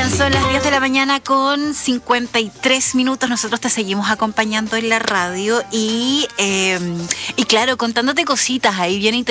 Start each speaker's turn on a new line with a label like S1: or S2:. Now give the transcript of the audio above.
S1: Son las 10 de la mañana con 53 minutos. Nosotros te seguimos acompañando en la radio y claro, contándote cositas ahí bien interesantes.